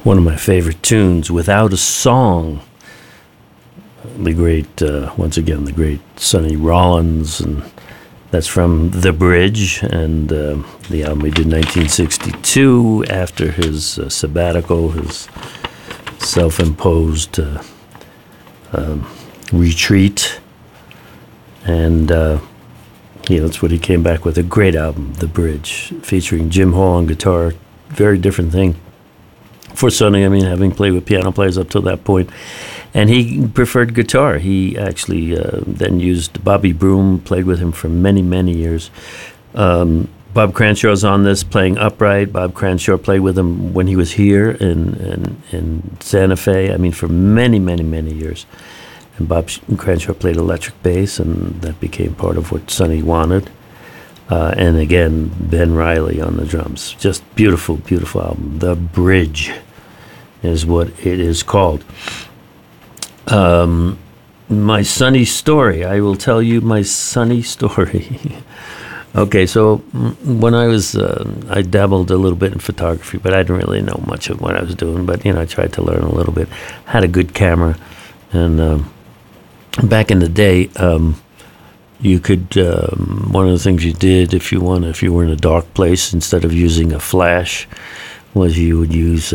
One of my favorite tunes, Without a Song. The great, once again, the great Sonny Rollins, and that's from The Bridge, and the album he did in 1962 after his sabbatical, his self-imposed retreat, and that's what he came back with, a great album, The Bridge, featuring Jim Hall on guitar. Very different thing for Sonny, having played with piano players up till that point. And he preferred guitar. He actually then used Bobby Broom, played with him for many, many years. Bob Cranshaw's on this, playing upright. Bob Cranshaw played with him when he was here in Santa Fe, for many, many, many years. And Bob Cranshaw played electric bass, and that became part of what Sonny wanted. And again, Ben Riley on the drums. Just beautiful, beautiful album. The Bridge is what it is called. My Sonny story. I will tell you my Sonny story. Okay, so when I was, I dabbled a little bit in photography, but I didn't really know much of what I was doing. But, I tried to learn a little bit. Had a good camera. And back in the day, you could, one of the things you did if you were in a dark place, instead of using a flash, was you would use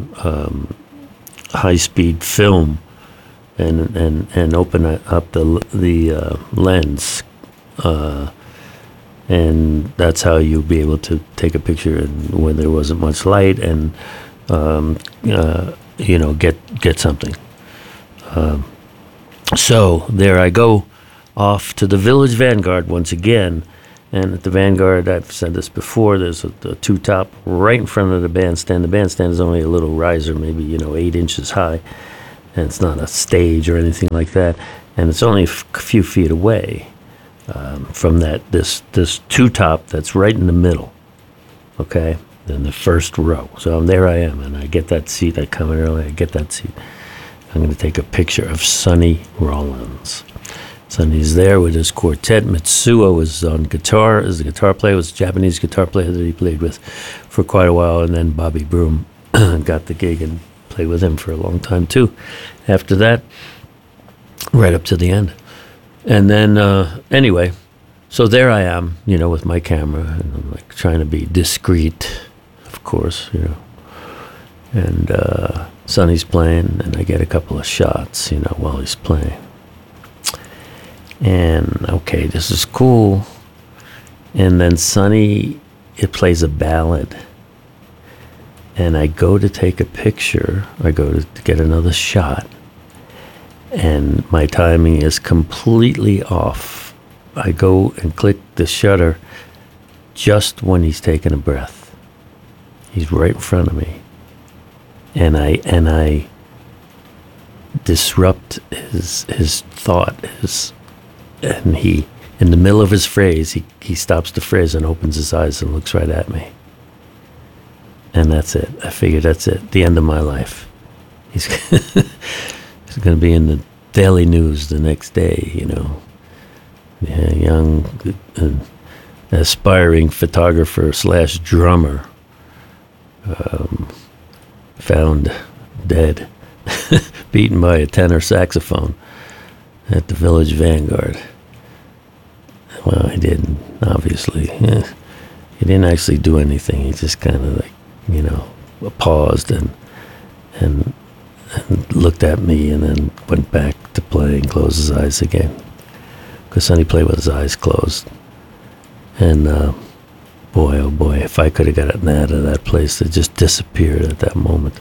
high-speed film and open up the lens, and that's how you'd be able to take a picture when there wasn't much light, and get something. So there I go, off to the Village Vanguard once again. And at the Vanguard, I've said this before, there's a two-top right in front of the bandstand. The bandstand is only a little riser, maybe 8 inches high, and it's not a stage or anything like that. And it's only a few feet away from this two-top that's right in the middle, okay, in the first row. So there I am, and I get that seat. I come in early, I get that seat. I'm going to take a picture of Sonny Rollins. Sonny's there with his quartet. Mitsuo was on guitar as the guitar player. Was a Japanese guitar player that he played with for quite a while, and then Bobby Broom got the gig and played with him for a long time too. After that, right up to the end. And then anyway, so there I am, with my camera, and I'm like trying to be discreet, of course, And Sonny's playing, and I get a couple of shots, while he's playing. And okay, this is cool. And then Sonny, it plays a ballad. And I go to take a picture. I go to get another shot. And my timing is completely off. I go and click the shutter just when he's taking a breath. He's right in front of me. And I disrupt his thought, and he, in the middle of his phrase, he stops the phrase and opens his eyes and looks right at me. And that's it. I figured that's it. The end of my life. He's going to be in the Daily News the next day, Yeah, young, aspiring photographer / drummer, found dead, beaten by a tenor saxophone at the Village Vanguard. Well, he didn't, obviously. Yeah. He didn't actually do anything. He just kind of paused and looked at me, and then went back to play and closed his eyes again. Because Sonny played with his eyes closed. And boy, oh boy, if I could have gotten out of that place, it just disappeared at that moment.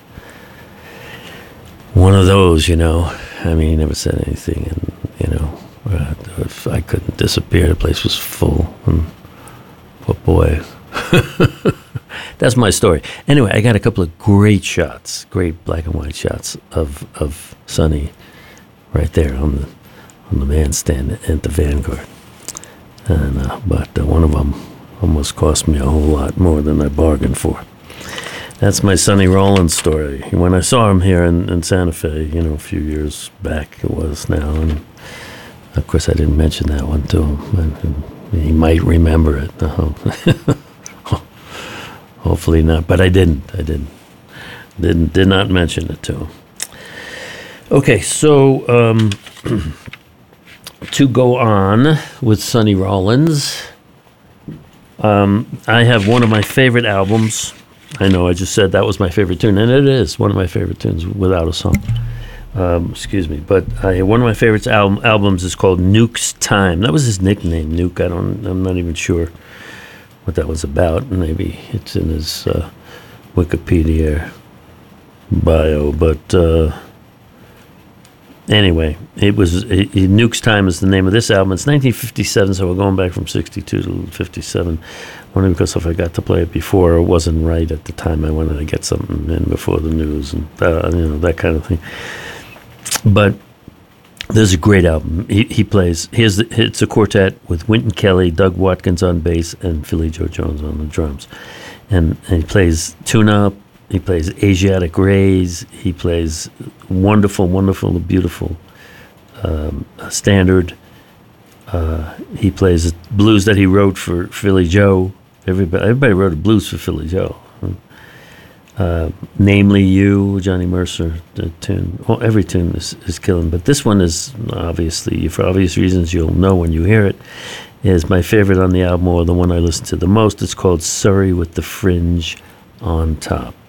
One of those, he never said anything, and, if I couldn't disappear, the place was full, and, but boy, that's my story. Anyway, I got a couple of great shots, great black and white shots of Sonny right there on the bandstand at the Vanguard, and but one of them almost cost me a whole lot more than I bargained for. That's my Sonny Rollins story. When I saw him here in Santa Fe, a few years back it was now, and of course I didn't mention that one to him. And he might remember it. Hopefully not, but I didn't. Did not mention it to him. Okay, so to go on with Sonny Rollins, I have one of my favorite albums. I know I just said that was my favorite tune, and it is one of my favorite tunes without a song. Excuse me, but one of my favorite albums is called Nuke's Time. That was his nickname, Nuke. I'm not even sure what that was about. Maybe it's in his Wikipedia bio, but anyway, Nuke's Time is the name of this album. It's 1957, so we're going back from 62 to 57. Only because if I got to play it before, it wasn't right at the time. I wanted to get something in before the news and that kind of thing. But there's a great album. He plays. It's a quartet with Wynton Kelly, Doug Watkins on bass, and Philly Joe Jones on the drums. And he plays tune-up. He plays Asiatic Rays. He plays wonderful, wonderful, beautiful standard. He plays blues that he wrote for Philly Joe. Everybody wrote a blues for Philly Joe. Namely You, Johnny Mercer, the tune. Well, every tune is killing, but this one is obviously, for obvious reasons you'll know when you hear it, is my favorite on the album, or the one I listen to the most. It's called Surrey with the Fringe on Top.